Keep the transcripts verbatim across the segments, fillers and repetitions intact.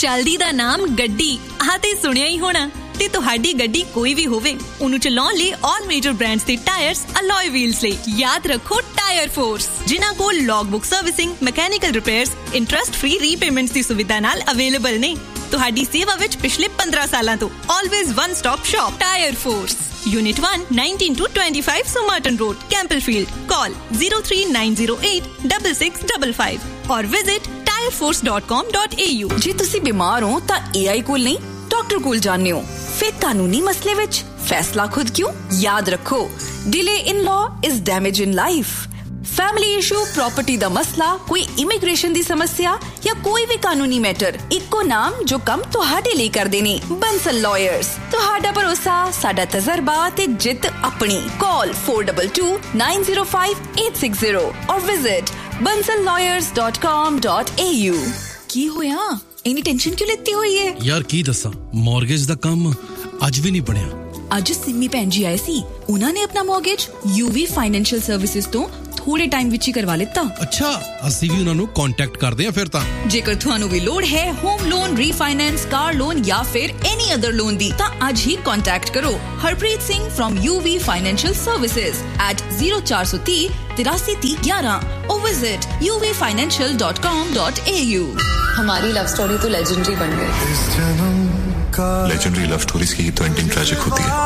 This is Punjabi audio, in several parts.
चलदी दा नाम गड्डी आ ते सुनिया ही होना ते तुहाडी गड्डी कोई भी होवे उन्हें चलाउण लई ऑल मेजर ब्रांड्स दे टायर्स अलॉय व्हील्स लई याद रखो टायर फोर्स जिन्हां कोल logbook servicing mechanical repairs interest free repayments दी सुविधा नाल अवेलेबल ने तुहाडी सेवा विच पिछले पंद्रह सालां तो always one stop shop tyre force unit one nineteen to twenty five सुमर्टन road कैंपलफील्ड call zero three nine zero eight six six five five और visit tyre force dot com dot A you. जे तुसी बीमार हो तां ए आई कोल नहीं डॉक्टर कोल जाने हो फिर कानूनी मसले विच फैसला खुद क्यों याद रखो delay in law is damage in life family issue property दा मसला कोई इमिग्रेशन दी समस्या या कोई भी कानूनी मैटर इको नाम जो कम तुहाडे लिए कर देने बंसल लॉयर्स तुहाडा भरोसा साडा तजर्बा ते जित अपनी call four two two nine zero five eight six zero और visit bansal lawyers dot com dot a u। की होया इन्नी टेंशन क्यों लेती हुई है यार की दसा मॉर्गेज दा काम आज भी नहीं बनया ਅੱਜ ਸਿੰਮੀ ਭੈਣ ਜੀ ਆਏ ਸੀ ਉਹਨਾਂ ਨੇ ਆਪਣਾ ਮੌਰਗੇਜ ਯੂਵੀ ਫਾਈਨੈਂਸ਼ੀਅਲ ਸਰਵਿਸਿਜ਼ ਤੋਂ ਥੋੜੇ ਟਾਈਮ ਵਿੱਚ ਹੀ ਕਰਵਾ ਲਿੱਤਾ। ਅੱਛਾ ਅਸੀਂ ਵੀ ਉਹਨਾਂ ਨੂੰ ਕੰਟੈਕਟ ਕਰਦੇ ਆ ਫਿਰ ਤਾਂ ਜੇਕਰ ਤੁਹਾਨੂੰ ਵੀ ਲੋੜ ਹੈ home loan refinance car loan ਜਾਂ ਫਿਰ ਐਨੀ ਅਦਰ ਲੋਨ ਦੀ ਤਾਂ ਅੱਜ ਹੀ ਕੰਟੈਕਟ ਕਰੋ Harpreet Singh firm UV financial services at zero four three three three three one one or visit u v financial dot com dot a u। हमारी लव स्टोरी तो लेजेंडरी बन गई। लेजेंडरी लव स्टोरीज की तो एंडिंग ट्रैजिक होती है।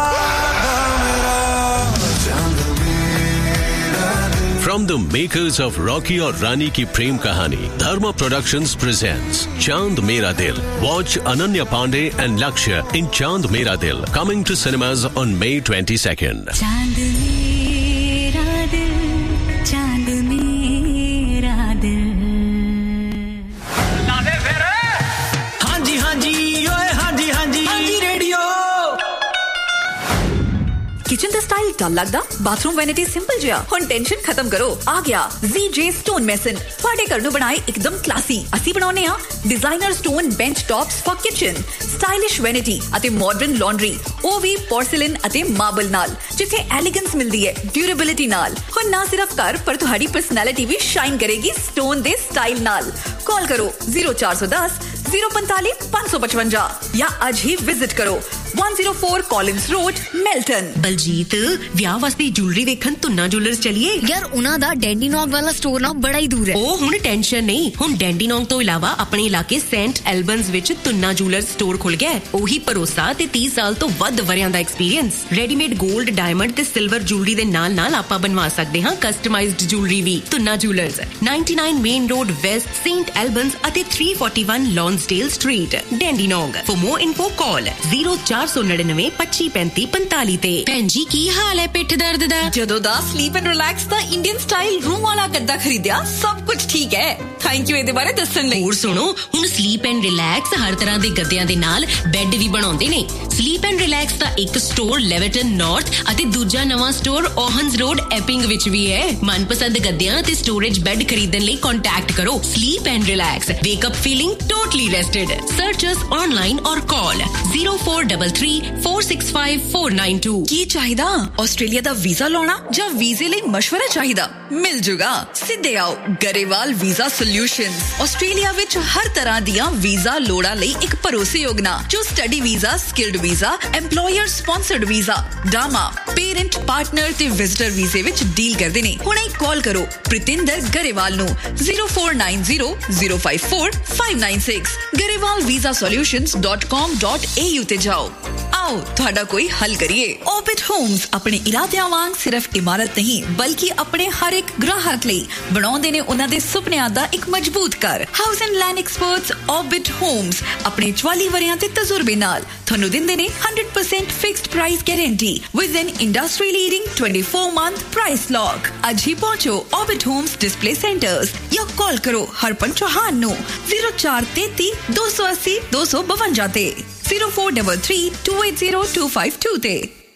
From the makers of Rocky और रानी की प्रेम कहानी, Dharma Productions presents Chand Mera Dil. Watch Ananya Pandey and Lakshya in Chand Mera Dil, coming to cinemas on May twenty-second. Chand mera dil, chand mera dil। Kitchen दा स्टाइल डल लगदा बाथरूम वैनिटी सिंपल जिया हुन टेंशन खत्म करो आ गया Z J स्टोन मेसन ਤੁਹਾਡੇ ਘਰ ਨੂੰ ਬਣਾਏ ਇੱਕਦਮ ਕਲਾਸੀ ਅਸੀਂ ਬਣਾਉਨੇ ਆ designer stone bench tops for kitchen stylish vanity ਅਤੇ ਮਾਡਰਨ ਲਾਂਡਰੀ ਉਹ ਵੀ ਪੋਰਸਲਿਨ ਅਤੇ ਮਾਰਬਲ ਨਾਲ ਜਿੱਥੇ ਐਲੀਗੈਂਸ ਮਿਲਦੀ ਹੈ ਡਿਊਰੇਬਿਲਿਟੀ ਨਾਲ ਹੁਣ ਨਾ ਸਿਰਫ ਘਰ ਪਰ ਤੁਹਾਡੀ ਪਰਸਨੈਲਿਟੀ ਵੀ ਸ਼ਾਈਨ ਕਰੇਗੀ ਸਟੋਨ ਦੇ ਸਟਾਈਲ ਨਾਲ ਕਾਲ ਕਰੋ zero four one zero zero four five five five five ਜਾਂ ਅੱਜ ਹੀ ਵਿਜ਼ਿਟ ਕਰੋ one oh four Collins Road Melton। Baljit ਵਿਆਹ ਵਾਸਤੇ ਜੁਐਲਰੀ ਵੇਖਣ ਤੁੰਨਾ ਜੁਐਲਰਸ ਚਲੀਏ ਯਾਰ ਉਹਨਾਂ ਦਾ ਡੈਂਡੀਨੋਂਗ ਵਾਲਾ ਸਟੋਰ ਨਾ ਬੜਾ ਹੀ ਦੂਰ ਹੈ ਉਹ ਹੁਣ ਟੈਨਸ਼ਨ ਨਹੀਂ ਹੁਣ ਡੈਂਡੀਨੋਂਗ ਤੋਂ ਇਲਾਵਾ ਆਪਣੇ ਇਲਾਕੇ ਸੈਂਟ ਐਲਬਨਸ ਵਿੱਚ ਤੁੰਨਾ ਜੁਐਲਰਸ ਸਟੋਰ ਖੁੱਲ ਗਿਆ ਉਹੀ ਭਰੋਸਾ ਤੇ तीस ਸਾਲ ਤੋਂ ਵੱਧ ਵਰਿਆਂ ਦਾ ਐਕਸਪੀਰੀਅੰਸ ਰੈਡੀਮੇਡ 골ਡ ਡਾਇਮੰਡ ਤੇ ਸਿਲਵਰ ਜੁਐਲਰੀ ਦੇ ਨਾਲ ਨਾਲ ਆਪਾਂ ਬਣਵਾ ਸਕਦੇ ਹਾਂ ਕਸਟਮਾਈਜ਼ਡ ਜੁਐਲਰੀ ਵੀ tuna jewellers ninety-nine main road West Saint ਐਲਬਨਸ ਅਤੇ three forty-one ਲੌਂਸਡੇਲ street ਡੈਂਡੀਨੋਂਗ for more info call zero four nine nine twenty twenty-five forty-five ਤੇ ਭੈਣ ਜੀ ਕੀ ਹਾਲ ਹੈ ਪਿੱਠ ਦਰਦ ਦਾ ਜਦੋਂ ਦਾ sleep and relax the Indian style room ਵਾਲਾ ਗੱਦਾ ਖਰੀਦਿਆ ਸਭ ਕੁਝ ਠੀਕ ਹੈ ਥੈਂਕ ਯੂ ਇਹਦੇ ਬਾਰੇ ਦੱਸਣ ਲਈ ਹੋਰ ਸੁਣੋ ਹੁਣ ਸਲੀਪ ਐਂਡ ਰਿਲੈਕਸ ਹਰ ਤਰ੍ਹਾਂ ਦੇ ਗੱਦਿਆਂ ਦੇ ਨਾਲ ਬੈੱਡ ਵੀ ਬਣਾਉਂਦੇ ਨੇ ਸਲੀਪ ਐਂਡ ਰਿਲੈਕਸ ਦਾ ਇੱਕ ਸਟੋਰ ਲੈਵਰਟਨ ਨਾਰਥ ਅਤੇ ਦੂਜਾ ਨਵਾਂ ਸਟੋਰ ਓਹਨਸ ਰੋਡ ਐਪਿੰਗ ਵਿੱਚ ਵੀ ਹੈ ਮਨਪਸੰਦ ਗੱਦਿਆਂ ਤੇ ਸਟੋਰੇਜ ਬੈੱਡ ਖਰੀਦਣ ਲਈ ਕੰਟੈਕਟ ਕਰੋ sleep and relax ਵੇਕ up feeling totally ਰੈਸਟਡ search us online ਔਰ ਕਾਲ zero four three three four six five four nine two। ਕੀ ਚਾਹੀਦਾ ਆਸਟ੍ਰੇਲੀਆ ਦਾ ਵੀਜ਼ਾ ਲਾਉਣਾ ਜਾਂ ਵੀਜ਼ੇ ਲਈ ਮਸ਼ਵਰਾ ਚਾਹੀਦਾ ਮਿਲ ਜੂਗਾ ਸਿੱਧੇ ਆਓ ਗਰੇਵਾਲ ਵੀਜ਼ਾ ਸੋਲਿਊਸ਼ਨਸ ਆਸਟ੍ਰੇਲੀਆ ਵਿੱਚ ਹਰ ਤਰ੍ਹਾਂ ਦੀਆਂ ਵੀਜ਼ਾ ਲੋੜਾਂ ਲਈ ਇੱਕ ਭਰੋਸੇਯੋਗ ਨਾਂ ਜੋ study visa skilled visa employer sponsored visa ਡਾਮਾ parent partner ਤੇ ਵਿਜ਼ਟਰ ਵੀਜ਼ੇ ਵਿੱਚ ਡੀਲ ਕਰਦੇ ਨੇ ਹੁਣੇ ਕਾਲ ਕਰੋ ਪ੍ਰਿਤਿੰਦਰ ਗਰੇਵਾਲ ਨੂੰ zero four nine zero zero five four five nine six Grewal visa solutions dot com dot a u ਤੇ ਜਾਓ ਆਓ ਤੁਹਾਡਾ ਕੋਈ ਹੱਲ ਕਰੀਏ ਓਰਬਿਟ ਹੋਮਸ ਆਪਣੇ ਇਰਾਦਿਆਂ ਵਾਂਗ ਸਿਰਫ ਇਮਾਰਤ ਨਹੀਂ ਬਲਕਿ ਆਪਣੇ ਹਰ ਇੱਕ ਗ੍ਰਾਹਕ ਲਈ ਬਣਾਉਂਦੇ ਨੇ ਉਹਨਾਂ ਦੇ ਸੁਪਨਿਆਂ ਦਾ ਇੱਕ ਮਜ਼ਬੂਤ ਘਰ house and land experts Orbit homes ਆਪਣੇ ਚੁਆਲੀ ਵਰਿਆਂ ਦੇ ਤਜਰਬੇ ਨਾਲ ਤੁਹਾਨੂੰ ਦਿੰਦੇ ਨੇ one hundred percent fixed price guarantee with N industry leading twenty-four month price lock ਅੱਜ ਹੀ ਪਹੁੰਚੋ ਓਰਬਿਟ ਹੋਮਸ ਡਿਸਪਲੇ ਸੈਂਟਰਸ ਜਾਂ ਕਾਲ ਕਰੋ ਹਰਪਨ ਚੌਹਾਨ ਨੂੰ zero four three three two eight zero two five two ਤੇ zero four three three two eight zero two five two ਤੇ